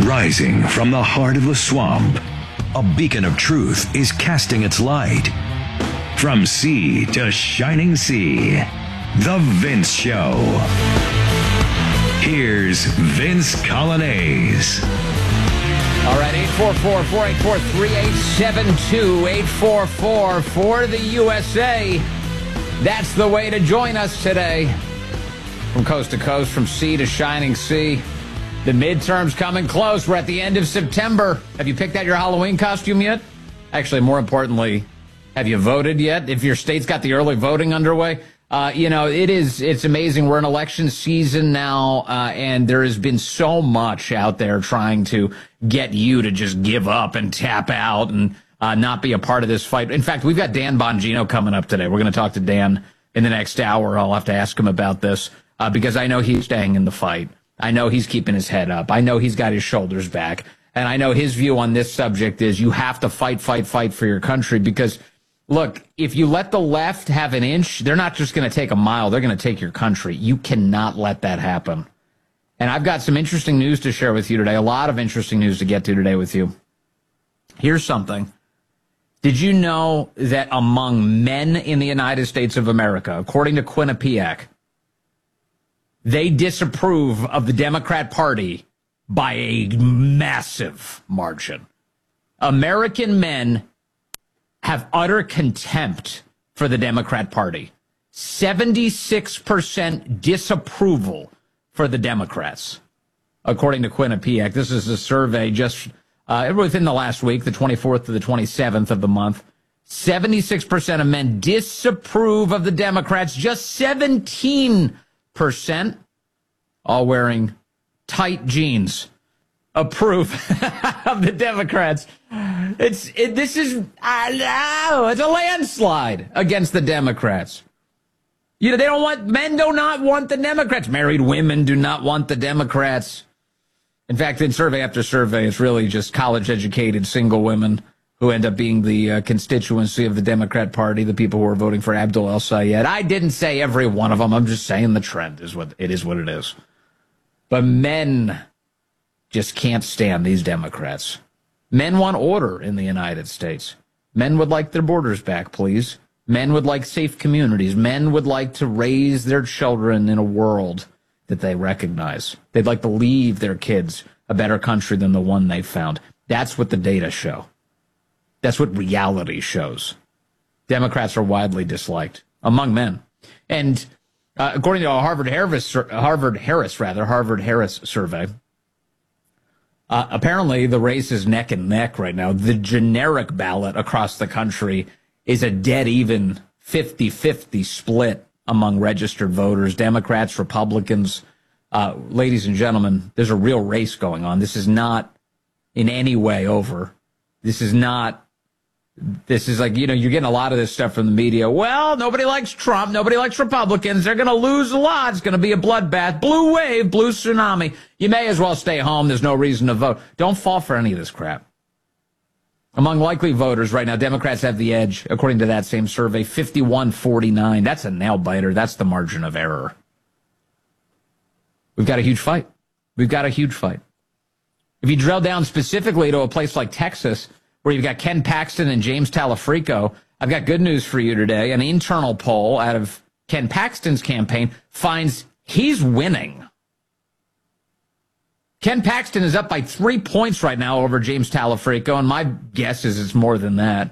Rising from the heart of the swamp, a beacon of truth is casting its light. From sea to shining sea, The Vince Show. Here's Vince Coglianese. All right, 844-484-3872, 844 for the USA. That's the way to join us today. From coast to coast, from sea to shining sea. The midterms coming close. We're at the end of September. Have you picked out your Halloween costume yet? Actually, more importantly, have you voted yet? If your state's got the early voting underway, it's amazing. We're in election season now, and there has been so much out there trying to get you to just give up and tap out and not be a part of this fight. In fact, we've got Dan Bongino coming up today. We're going to talk to Dan in the next hour. I'll have to ask him about this because I know he's staying in the fight. I know he's keeping his head up. I know he's got his shoulders back. And I know his view on this subject is you have to fight for your country because, look, if you let the left have an inch, they're not just going to take a mile. They're going to take your country. You cannot let that happen. And I've got some interesting news to share with you today, a lot of interesting news to get to today with you. Here's something. Did you know that among men in the United States of America, according to Quinnipiac, they disapprove of the Democrat Party by a massive margin? American men have utter contempt for the Democrat Party. 76% disapproval for the Democrats, according to Quinnipiac. This is a survey just within the last week, the 24th to the 27th of the month. 76% of men disapprove of the Democrats. Just 17%, all wearing tight jeans, approve of the Democrats. It's a landslide against the Democrats. You know, men do not want the Democrats. Married women do not want the Democrats. In fact, in survey after survey, it's really just college-educated single women who end up being the constituency of the Democrat Party, the people who are voting for Abdul El-Sayed. I didn't say every one of them. I'm just saying the trend is what it is. But men just can't stand these Democrats. Men want order in the United States. Men would like their borders back, please. Men would like safe communities. Men would like to raise their children in a world that they recognize. They'd like to leave their kids a better country than the one they found. That's what the data show. That's what reality shows. Democrats are widely disliked among men. And according to a Harvard Harris survey, apparently the race is neck and neck right now. The generic ballot across the country is a dead even 50-50 split among registered voters, Democrats, Republicans. Ladies and gentlemen, there's a real race going on. This is not in any way over. This is like, you're getting a lot of this stuff from the media. Well, nobody likes Trump. Nobody likes Republicans. They're going to lose a lot. It's going to be a bloodbath. Blue wave, blue tsunami. You may as well stay home. There's no reason to vote. Don't fall for any of this crap. Among likely voters right now, Democrats have the edge, according to that same survey, 51-49. That's a nail biter. That's the margin of error. We've got a huge fight. If you drill down specifically to a place like Texas, where you've got Ken Paxton and James Talafrico, I've got good news for you today. An internal poll out of Ken Paxton's campaign finds he's winning. Ken Paxton is up by 3 points right now over James Talafrico, and my guess is it's more than that.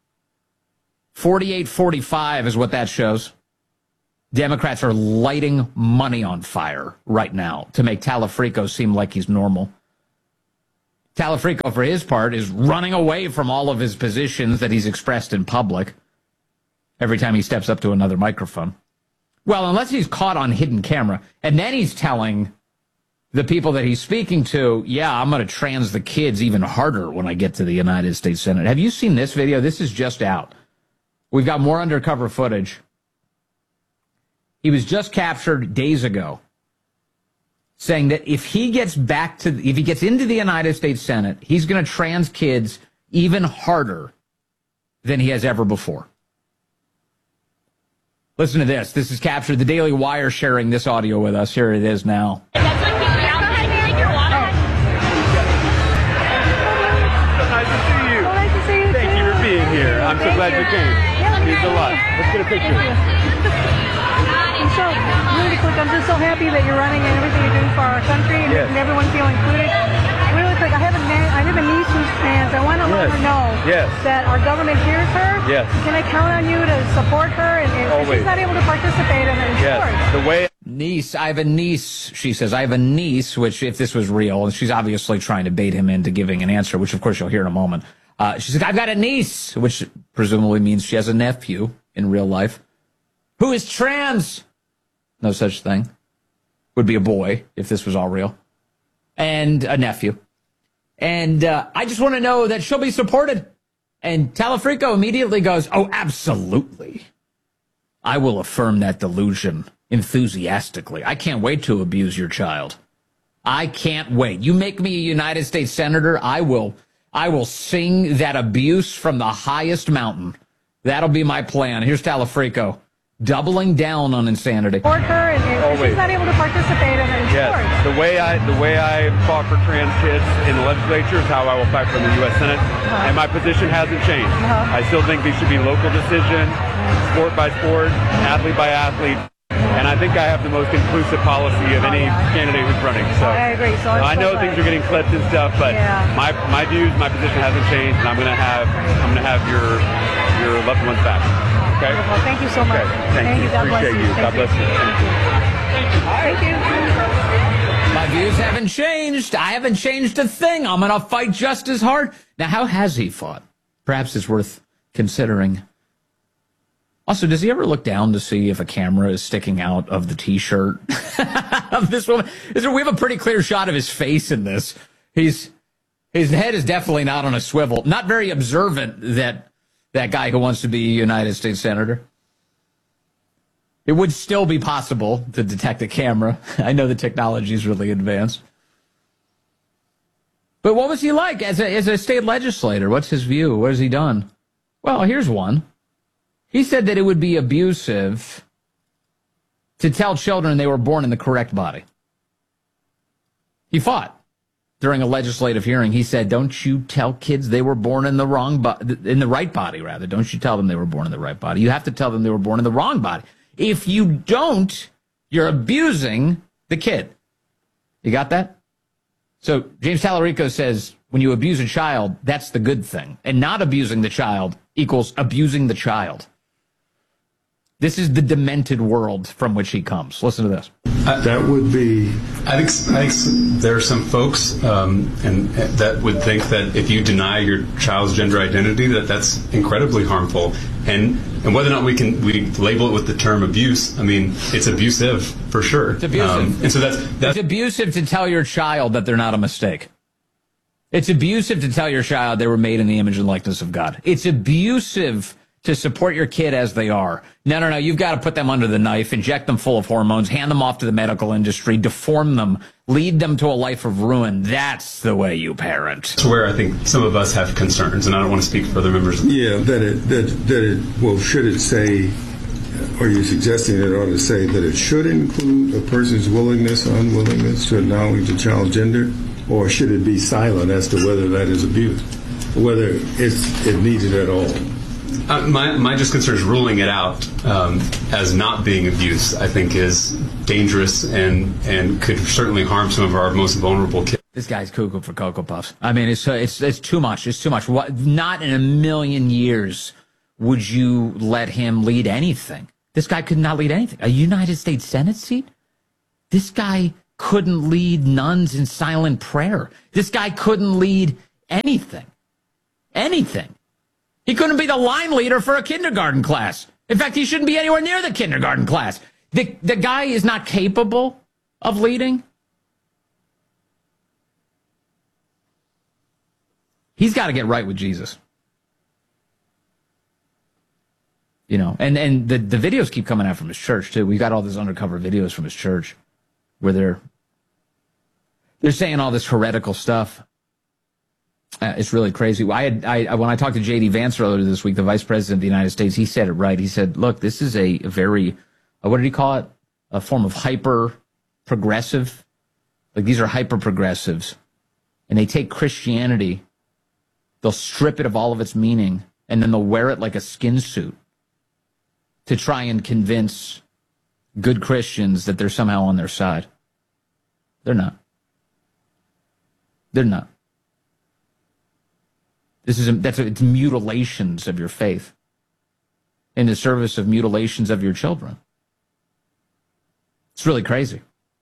48-45 is what that shows. Democrats are lighting money on fire right now to make Talafrico seem like he's normal. Talafrico, for his part, is running away from all of his positions that he's expressed in public every time he steps up to another microphone. Well, unless he's caught on hidden camera, and then he's telling the people that he's speaking to, yeah, I'm going to trans the kids even harder when I get to the United States Senate. Have you seen this video? This is just out. We've got more undercover footage. He was just captured days ago, saying that if he gets into the United States Senate, he's going to trans kids even harder than he has ever before. Listen to this. This is captured. The Daily Wire sharing this audio with us. Here it is now. glad you came. Means a lot. Let's get a picture. And so, really quick, I'm just so happy that you're running and everything you're doing for our country and making everyone feel included. Really quick, I have I have a niece who's trans. I want to let her know that our government hears her. Yes. Can I count on you to support her? And if she's not able to participate in sports. The way Niece, I have a niece, she says. I have a niece, which if this was real, and she's obviously trying to bait him into giving an answer, which of course you'll hear in a moment. She said, I've got a niece, which presumably means she has a nephew in real life, who is trans. No such thing. Would be a boy if this was all real. And a nephew. And I just want to know that she'll be supported. And Talafrico immediately goes, oh, absolutely. I will affirm that delusion enthusiastically. I can't wait to abuse your child. I can't wait. You make me a United States Senator, I will sing that abuse from the highest mountain. That'll be my plan. Here's Talafrico, doubling down on insanity. Support her, and if she's not able to participate in sports. The way I fought for trans kids in the legislature is how I will fight for the U.S. Senate, and my position hasn't changed. I still think these should be local decisions, sport by sport, athlete by athlete. And I think I have the most inclusive policy of any candidate who's running. So I agree. So I know things are getting clipped and stuff, but my views, my position hasn't changed, and I'm gonna have your loved ones back. Okay. Wonderful. Thank you so much. Okay. Thank you. God bless Appreciate you. God bless you. Thank you. My views haven't changed. I haven't changed a thing. I'm gonna fight just as hard. Now, how has he fought? Perhaps it's worth considering. Also, does he ever look down to see if a camera is sticking out of the T-shirt of this woman? We have a pretty clear shot of his face in this. His head is definitely not on a swivel. Not very observant, that guy who wants to be a United States Senator. It would still be possible to detect a camera. I know the technology is really advanced. But what was he like as a state legislator? What's his view? What has he done? Well, here's one. He said that it would be abusive to tell children they were born in the correct body. He fought during a legislative hearing. He said, don't you tell kids they were born in the in the right body, rather. Don't you tell them they were born in the right body. You have to tell them they were born in the wrong body. If you don't, you're abusing the kid. You got that? So James Talarico says when you abuse a child, that's the good thing. And not abusing the child equals abusing the child. This is the demented world from which he comes. Listen to this. That would be... I think there are some folks and that would think that if you deny your child's gender identity, that's incredibly harmful. And whether or not we label it with the term abuse, I mean, it's abusive for sure. It's abusive. And so that's it's abusive to tell your child that they're not a mistake. It's abusive to tell your child they were made in the image and likeness of God. It's abusive to support your kid as they are. No. You've got to put them under the knife, inject them full of hormones, hand them off to the medical industry, deform them, lead them to a life of ruin. That's the way you parent. That's where I think some of us have concerns, and I don't want to speak for other members. Yeah, well, should it say, are you suggesting it ought to say that it should include a person's willingness or unwillingness to acknowledge a child's gender? Or should it be silent as to whether that is abuse, whether it needs it at all? My just concern is ruling it out as not being abuse, I think, is dangerous and could certainly harm some of our most vulnerable kids. This guy's cuckoo for Cocoa Puffs. I mean, it's too much. It's too much. Not in a million years would you let him lead anything. This guy could not lead anything. A United States Senate seat? This guy couldn't lead nuns in silent prayer. This guy couldn't lead anything. Anything. He couldn't be the line leader for a kindergarten class. In fact, he shouldn't be anywhere near the kindergarten class. The guy is not capable of leading. He's got to get right with Jesus. You know, and the videos keep coming out from his church, too. We got all these undercover videos from his church where they're saying all this heretical stuff. It's really crazy. When I talked to J.D. Vance earlier this week, the Vice President of the United States, he said it right. He said, look, this is a very, what did he call it? A form of hyper-progressive. Like, these are hyper-progressives. And they take Christianity, they'll strip it of all of its meaning, and then they'll wear it like a skin suit to try and convince good Christians that they're somehow on their side. They're not. They're not. It's mutilations of your faith in the service of mutilations of your children. It's really crazy.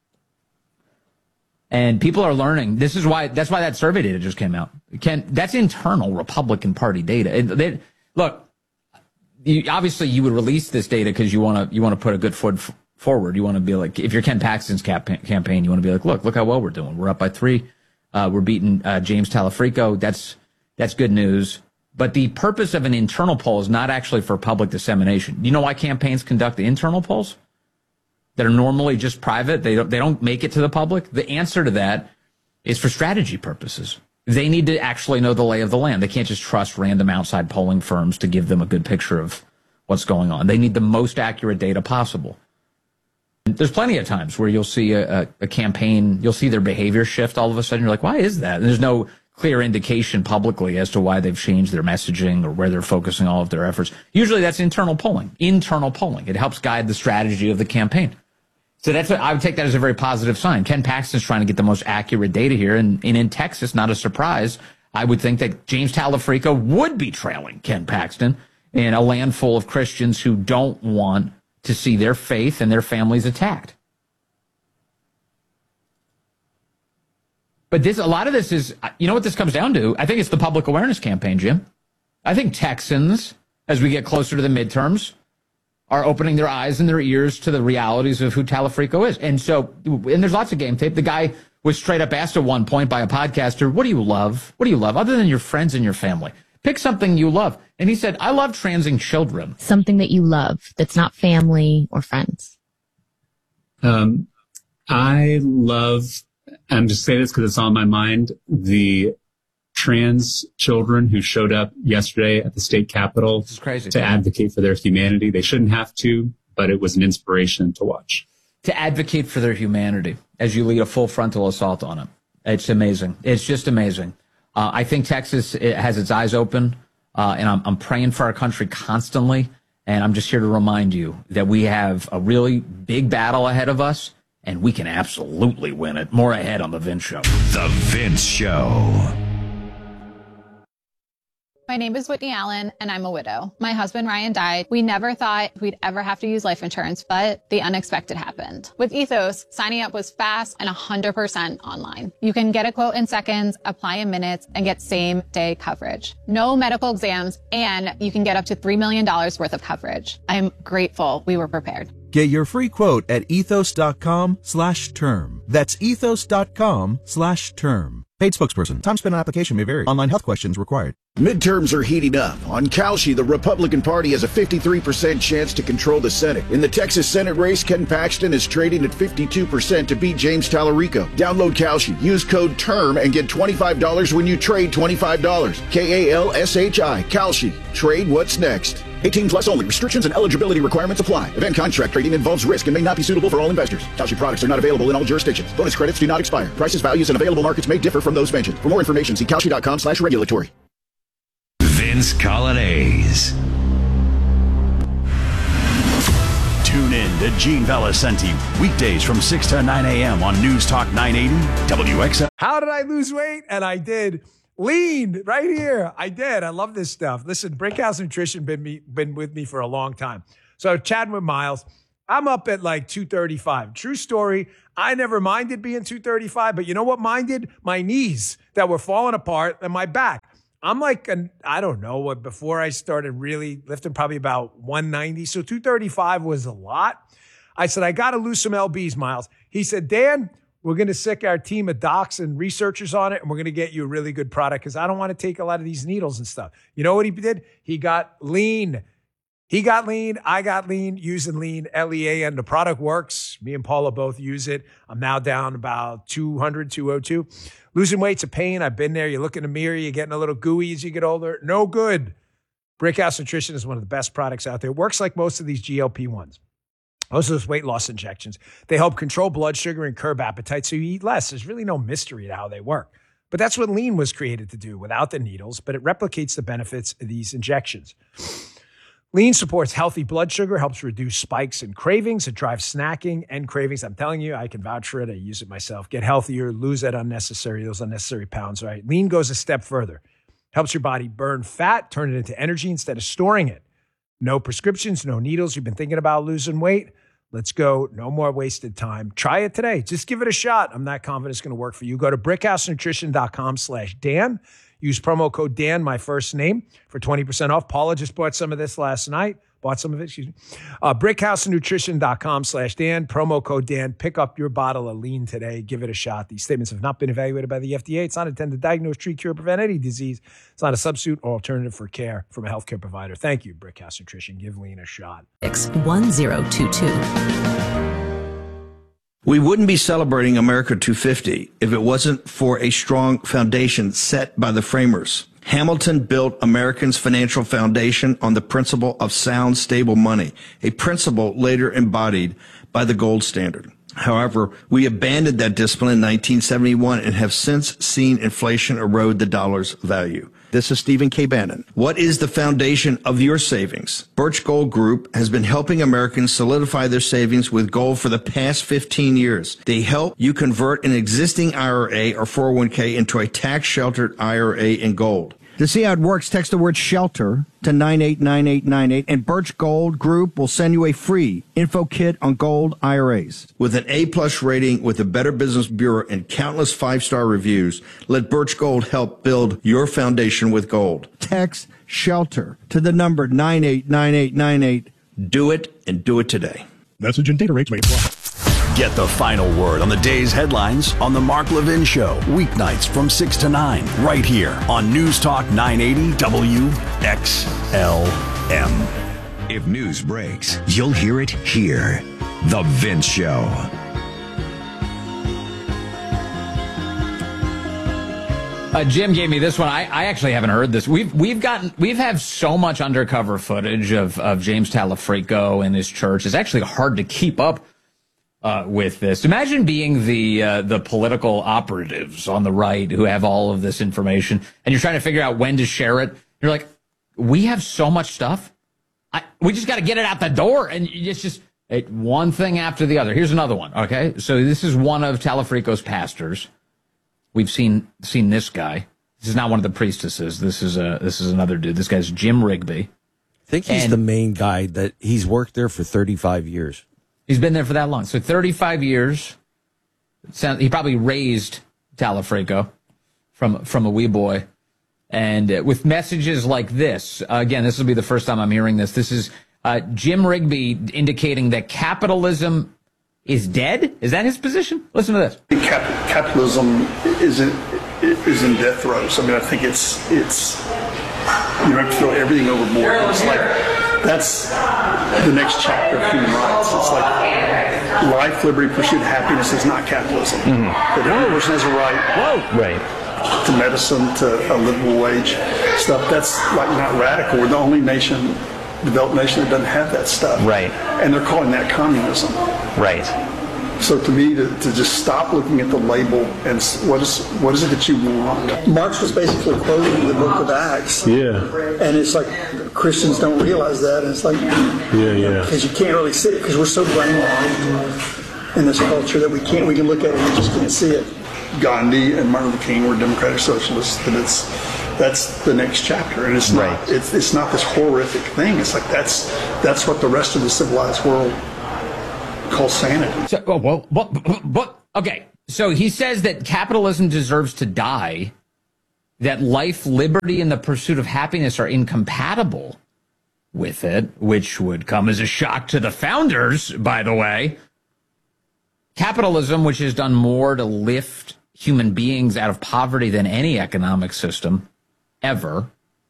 And people are learning. That's why that survey data just came out. That's internal Republican Party data. Look, obviously you would release this data because you want to put a good foot forward. You want to be like, if you're Ken Paxton's campaign, you want to be like, look how well we're doing. We're up by 3. We're beating James Talafrico. That's good news. But the purpose of an internal poll is not actually for public dissemination. You know why campaigns conduct the internal polls that are normally just private? They don't make it to the public. The answer to that is for strategy purposes. They need to actually know the lay of the land. They can't just trust random outside polling firms to give them a good picture of what's going on. They need the most accurate data possible. There's plenty of times where you'll see a campaign, you'll see their behavior shift all of a sudden. You're like, why is that? And there's no clear indication publicly as to why they've changed their messaging or where they're focusing all of their efforts. Usually that's internal polling. Internal polling. It helps guide the strategy of the campaign. So I would take that as a very positive sign. Ken Paxton's trying to get the most accurate data here. And in Texas, not a surprise, I would think that James Talafrico would be trailing Ken Paxton in a land full of Christians who don't want to see their faith and their families attacked. But a lot of this is, you know what this comes down to? I think it's the public awareness campaign, Jim. I think Texans, as we get closer to the midterms, are opening their eyes and their ears to the realities of who Talafrico is. And there's lots of game tape. The guy was straight up asked at one point by a podcaster, what do you love? What do you love other than your friends and your family? Pick something you love. And he said, I love transing children. Something that you love that's not family or friends. I love, I'm just saying this because it's on my mind, the trans children who showed up yesterday at the state capitol to advocate for their humanity. They shouldn't have to, but it was an inspiration to watch. To advocate for their humanity as you lead a full frontal assault on them. It's amazing. It's just amazing. I think Texas has its eyes open, and I'm praying for our country constantly. And I'm just here to remind you that we have a really big battle ahead of us, and we can absolutely win it. More ahead on The Vince Show. The Vince Show. My name is Whitney Allen, and I'm a widow. My husband, Ryan, died. We never thought we'd ever have to use life insurance, but the unexpected happened. With Ethos, signing up was fast and 100% online. You can get a quote in seconds, apply in minutes, and get same-day coverage. No medical exams, and you can get up to $3 million worth of coverage. I'm grateful we were prepared. Get your free quote at ethos.com/term. That's ethos.com/term. Paid spokesperson. Time spent on application may vary. Online health questions required. Midterms are heating up. On Kalshi, the Republican Party has a 53% chance to control the Senate. In the Texas Senate race, Ken Paxton is trading at 52% to beat James Talarico. Download Kalshi, use code TERM, and get $25 when you trade $25. Kalshi. Kalshi. Trade what's next. 18 plus only. Restrictions and eligibility requirements apply. Event contract trading involves risk and may not be suitable for all investors. Kalshi products are not available in all jurisdictions. Bonus credits do not expire. Prices, values, and available markets may differ from those mentioned. For more information, see Kalshi.com/regulatory. Vince Colonnese. Tune in to Gene Valicenti weekdays from 6 to 9 a.m. on News Talk 980 WXL. How did I lose weight? And I did. Lean right here. I did. I love this stuff. Listen, Brickhouse Nutrition been with me for a long time. So chatting with Miles, I'm up at like 235. True story. I never minded being 235, but you know what minded? My knees that were falling apart and my back. I'm like, I don't know, before I started really lifting, probably about 190. So 235 was a lot. I said, I got to lose some LBs, Miles. He said, Dan, we're going to sick our team of docs and researchers on it, and we're going to get you a really good product because I don't want to take a lot of these needles and stuff. You know what he did? He got lean. He got lean. I got lean using lean, LEA, and the product works. Me and Paula both use it. I'm now down about 200, 202. Losing weight's a pain. I've been there. You look in the mirror, you're getting a little gooey as you get older. No good. Brickhouse Nutrition is one of the best products out there. It works like most of these GLP-1s. Most of those weight loss injections. They help control blood sugar and curb appetite so you eat less. There's really no mystery to how they work. But that's what lean was created to do without the needles, but it replicates the benefits of these injections. Lean supports healthy blood sugar, helps reduce spikes and cravings. It drives snacking and cravings. I'm telling you, I can vouch for it. I use it myself. Get healthier, lose those unnecessary pounds, right? Lean goes a step further. Helps your body burn fat, turn it into energy instead of storing it. No prescriptions, no needles. You've been thinking about losing weight? Let's go. No more wasted time. Try it today. Just give it a shot. I'm not confident it's going to work for you. Go to brickhousenutrition.com/Dan. Use promo code Dan, my first name, for 20% off. Paula just bought some of this last night. Brickhousenutrition.com/Dan. Promo code Dan. Pick up your bottle of lean today. Give it a shot. These statements have not been evaluated by the FDA. It's not intended to diagnose, treat, cure, prevent any disease. It's not a substitute or alternative for care from a healthcare provider. Thank you, Brickhouse Nutrition. Give lean a shot. X1022. We wouldn't be celebrating America 250 if it wasn't for a strong foundation set by the framers. Hamilton built Americans' financial foundation on the principle of sound, stable money, a principle later embodied by the gold standard. However, we abandoned that discipline in 1971 and have since seen inflation erode the dollar's value. This is Stephen K. Bannon. What is the foundation of your savings? Birch Gold Group has been helping Americans solidify their savings with gold for the past 15 years. They help you convert an existing IRA or 401k into a tax-sheltered IRA in gold. To see how it works, text the word SHELTER to 989898, and Birch Gold Group will send you a free info kit on gold IRAs. With an A-plus rating with the Better Business Bureau and countless 5-star reviews, let Birch Gold help build your foundation with gold. Text SHELTER to the number 989898. Do it, and do it today. Message and data rates may apply. Get the final word on the day's headlines on The Mark Levin Show, weeknights from 6 to 9, right here on News Talk 980 WXLM. If news breaks, you'll hear it here. The Vince Show. Jim gave me this one. I actually haven't heard this. We've had so much undercover footage of James Talafrico and his church. It's actually hard to keep up with this. Imagine being the political operatives on the right who have all of this information, and you're trying to figure out when to share it. You're like, we have so much stuff. We just got to get it out the door, and it's just one thing after the other. Here's another one. Okay, so this is one of Talafrico's pastors. We've seen this guy. This is not one of the priestesses. This is another dude. This guy's Jim Rigby. I think he's the main guy that he's worked there for 35 years. He's been there for that long. So 35 years. He probably raised Talafrico from a wee boy. And with messages like this, again, this will be the first time I'm hearing this. This is Jim Rigby indicating that capitalism is dead. Is that his position? Listen to this. Capitalism is in death throes. I mean, I think it's you have to throw everything overboard. It's like that's the next chapter of human rights. It's like life, liberty, pursuit of happiness is not capitalism. Mm-hmm. But every person has a right to medicine, to a livable wage stuff. That's like not radical. We're the only developed nation that doesn't have that stuff. Right. And they're calling that communism. Right. So to me, to just stop looking at the label and what is it that you want? Marx was basically quoting the book of Acts. Yeah. And it's like Christians don't realize that. And it's like, because you can't really see it because we're so brainwashed in this culture that we can look at it and we just can't see it. Gandhi and Martin Luther King were democratic socialists, and that's the next chapter, and it's not it's not this horrific thing. It's like that's what the rest of the civilized world calls sanity. So, okay. So he says that capitalism deserves to die, that life, liberty, and the pursuit of happiness are incompatible with it, which would come as a shock to the founders, by the way. Capitalism, which has done more to lift human beings out of poverty than any economic system ever.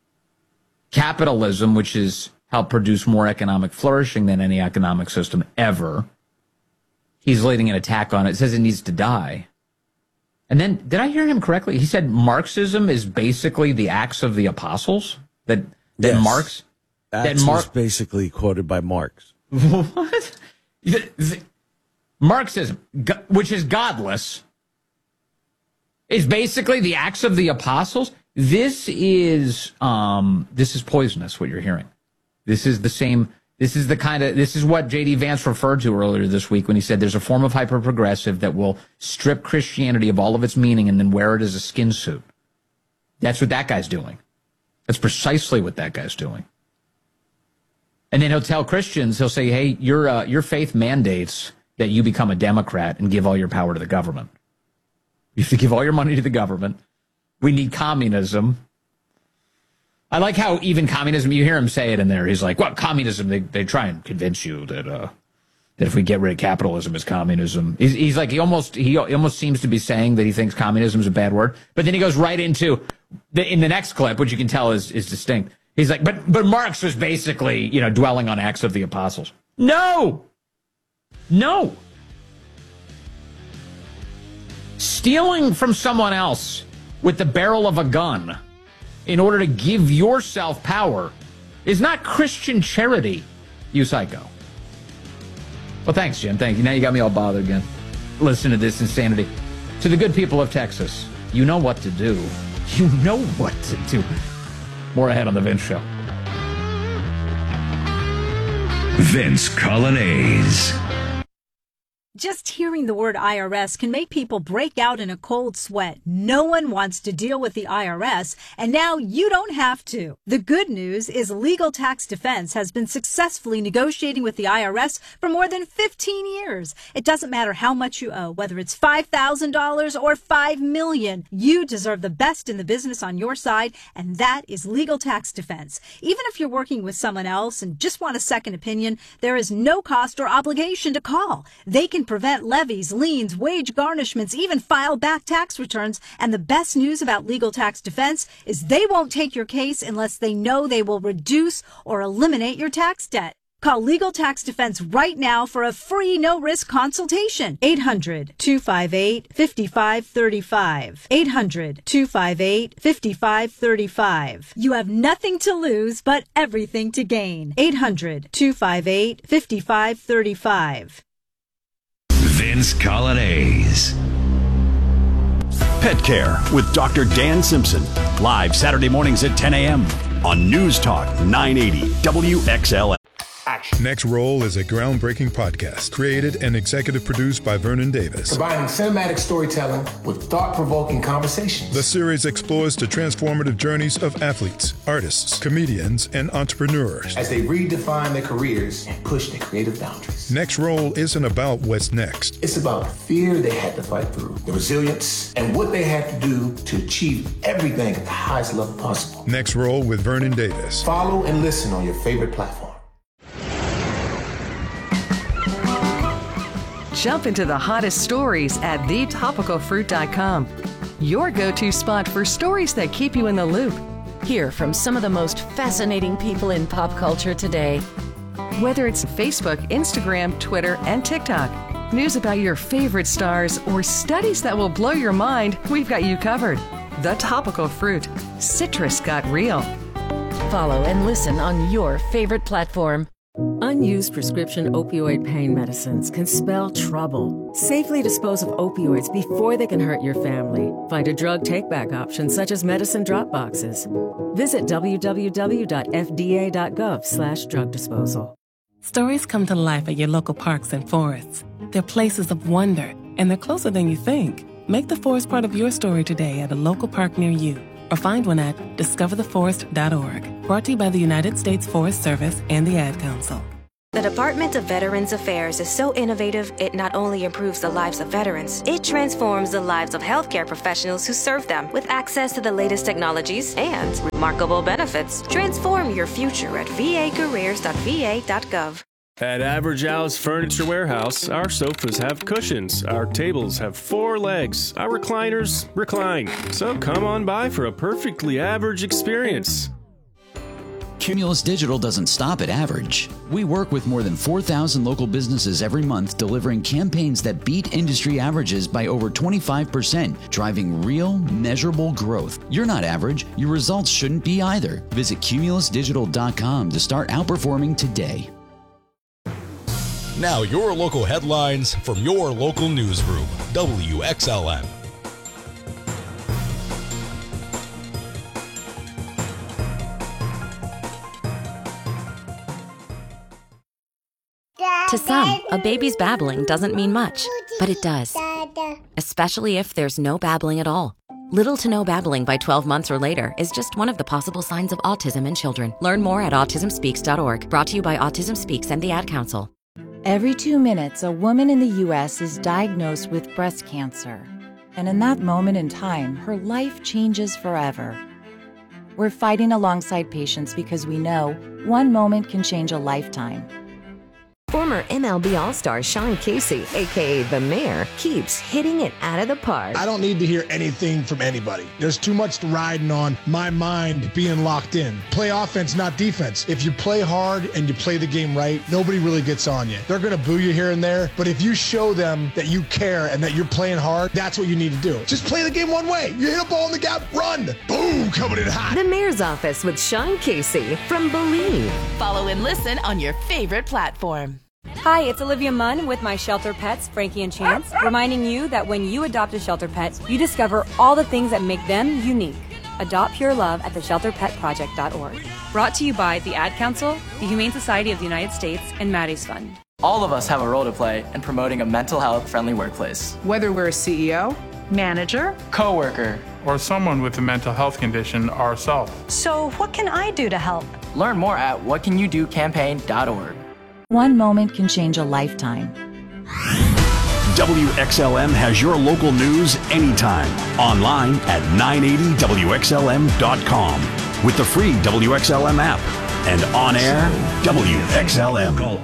Capitalism, which has helped produce more economic flourishing than any economic system ever. He's leading an attack on it. It says it needs to die. And then, did I hear him correctly? He said Marxism is basically the Acts of the Apostles? That Marx... Acts was basically quoted by Marx. What? Marxism, which is godless, Is basically the Acts of the Apostles. This is poisonous, what you're hearing. This is what J.D. Vance referred to earlier this week when he said there's a form of hyper-progressive that will strip Christianity of all of its meaning and then wear it as a skin suit. That's what that guy's doing. That's precisely what that guy's doing. And then he'll tell Christians, he'll say, hey, your faith mandates that you become a Democrat and give all your power to the government. You have to give all your money to the government. We need communism. I like how even communism, you hear him say it in there. He's like, well, communism, they try and convince you that if we get rid of capitalism, it's communism. He's like, he almost seems to be saying that he thinks communism is a bad word. But then he goes right into, in the next clip, which you can tell is distinct. He's like, but Marx was basically, dwelling on Acts of the Apostles. No! Stealing from someone else with the barrel of a gun in order to give yourself power is not Christian charity, you psycho. Well, thanks, Jim. Thank you. Now you got me all bothered again. Listen to this insanity. To the good people of Texas, you know what to do. You know what to do. More ahead on The Vince Show. Vince Colonnese. Just hearing the word IRS can make people break out in a cold sweat. No one wants to deal with the IRS, and now you don't have to. The good news is Legal Tax Defense has been successfully negotiating with the IRS for more than 15 years. It doesn't matter how much you owe, whether it's $5,000 or $5 million. You deserve the best in the business on your side, and that is Legal Tax Defense. Even if you're working with someone else and just want a second opinion, there is no cost or obligation to call. They can prevent levies, liens, wage garnishments, even file back tax returns. And the best news about Legal Tax Defense is they won't take your case unless they know they will reduce or eliminate your tax debt. Call Legal Tax Defense right now for a free no-risk consultation. 800-258-5535. 800-258-5535. You have nothing to lose but everything to gain. 800-258-5535. Vince Colonnese. Pet Care with Dr. Dan Simpson. Live Saturday mornings at 10 a.m. on News Talk 980 WXLF. Next Roll is a groundbreaking podcast created and executive produced by Vernon Davis. Combining cinematic storytelling with thought-provoking conversations. The series explores the transformative journeys of athletes, artists, comedians, and entrepreneurs as they redefine their careers and push their creative boundaries. Next Roll isn't about what's next. It's about the fear they had to fight through, the resilience, and what they had to do to achieve everything at the highest level possible. Next Roll with Vernon Davis. Follow and listen on your favorite platform. Jump into the hottest stories at thetopicalfruit.com. Your go-to spot for stories that keep you in the loop. Hear from some of the most fascinating people in pop culture today. Whether it's Facebook, Instagram, Twitter, and TikTok, news about your favorite stars, or studies that will blow your mind, we've got you covered. The Topical Fruit. Citrus got real. Follow and listen on your favorite platform. Unused prescription opioid pain medicines can spell trouble. Safely dispose of opioids before they can hurt your family. Find a drug take-back option such as medicine drop boxes. Visit www.fda.gov/drug disposal. Stories come to life at your local parks and forests. They're places of wonder, and they're closer than you think. Make the forest part of your story today at a local park near you, or find one at discovertheforest.org. Brought to you by the United States Forest Service and the Ad Council. The Department of Veterans Affairs is so innovative, it not only improves the lives of veterans, it transforms the lives of healthcare professionals who serve them with access to the latest technologies and remarkable benefits. Transform your future at vacareers.va.gov. At Average Al's Furniture Warehouse, our sofas have cushions, our tables have 4 legs, our recliners recline. So come on by for a perfectly average experience. Cumulus Digital doesn't stop at average. We work with more than 4,000 local businesses every month, delivering campaigns that beat industry averages by over 25%, driving real, measurable growth. You're not average. Your results shouldn't be either. Visit cumulusdigital.com to start outperforming today. Now your local headlines from your local newsroom, WXLM. To some, a baby's babbling doesn't mean much, but it does. Especially if there's no babbling at all. Little to no babbling by 12 months or later is just one of the possible signs of autism in children. Learn more at autismspeaks.org. Brought to you by Autism Speaks and the Ad Council. Every 2 minutes, a woman in the U.S. is diagnosed with breast cancer. And in that moment in time, her life changes forever. We're fighting alongside patients because we know one moment can change a lifetime. Former MLB All-Star Sean Casey, a.k.a. The Mayor, keeps hitting it out of the park. I don't need to hear anything from anybody. There's too much riding on my mind being locked in. Play offense, not defense. If you play hard and you play the game right, nobody really gets on you. They're going to boo you here and there, but if you show them that you care and that you're playing hard, that's what you need to do. Just play the game one way. You hit a ball in the gap, run. Boom, coming in hot. The Mayor's Office with Sean Casey from Believe. Follow and listen on your favorite platform. Hi, it's Olivia Munn with my shelter pets, Frankie and Chance, reminding you that when you adopt a shelter pet, you discover all the things that make them unique. Adopt pure love at theshelterpetproject.org. Brought to you by the Ad Council, the Humane Society of the United States, and Maddie's Fund. All of us have a role to play in promoting a mental health friendly workplace. Whether we're a CEO, manager, coworker, or someone with a mental health condition ourselves. So what can I do to help? Learn more at whatcanyoudocampaign.org. One moment can change a lifetime. WXLM has your local news anytime. Online at 980WXLM.com with the free WXLM app. And on air, WXLM. Call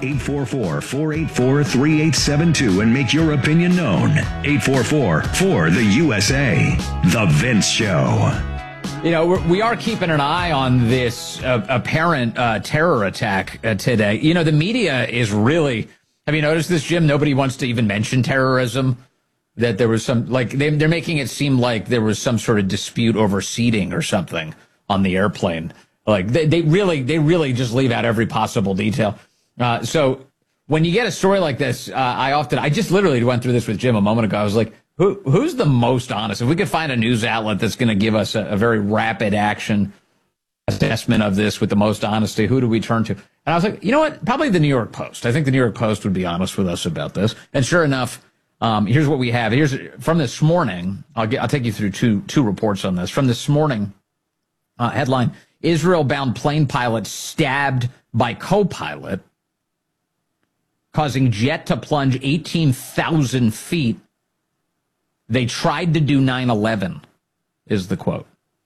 844-484-3872 and make your opinion known. 844-4-the-USA. The Vince Show. You know, we are keeping an eye on this apparent terror attack today. You know, the media is really... Have you noticed this, Jim? Nobody wants to even mention terrorism. That there was some... Like, they're making it seem like there was some sort of dispute over seating or something on the airplane. Like, they really just leave out every possible detail. So when you get a story like this, I just literally went through this with Jim a moment ago. I was like, who's the most honest? If we could find a news outlet that's going to give us a very rapid action assessment of this with the most honesty, who do we turn to? And I was like, you know what? Probably the New York Post. I think the New York Post would be honest with us about this. And sure enough, here's what we have. Here's from this morning. I'll take you through two reports on this. From this morning, headline, Israel-bound plane pilot stabbed by co-pilot, causing jet to plunge 18,000 feet. They tried to do 9/11, is the quote.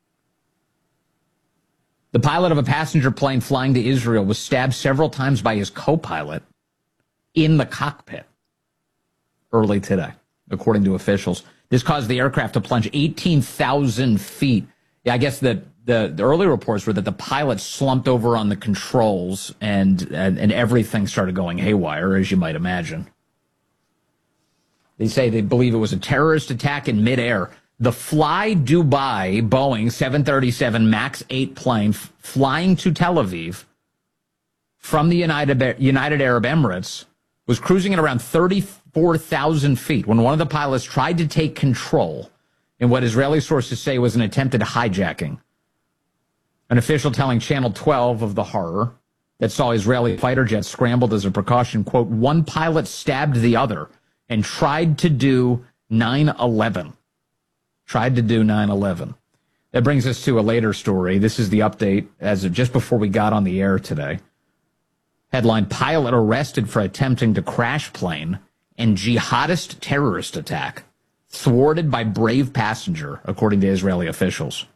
The pilot of a passenger plane flying to Israel was stabbed several times by his co-pilot in the cockpit early today, according to officials. This caused the aircraft to plunge 18,000 feet. Yeah, I guess the early reports were that the pilot slumped over on the controls and everything started going haywire, as you might imagine. They say they believe it was a terrorist attack in midair. The Fly Dubai Boeing 737 MAX 8 plane flying to Tel Aviv from the United Arab Emirates was cruising at around 34,000 feet when one of the pilots tried to take control in what Israeli sources say was an attempted hijacking. An official telling Channel 12 of the horror that saw Israeli fighter jets scrambled as a precaution, quote, one pilot stabbed the other and tried to do 9/11. Tried to do 9/11. That brings us to a later story. This is the update as of just before we got on the air today. Headline, pilot arrested for attempting to crash plane and jihadist terrorist attack. Thwarted by brave passenger, according to Israeli officials.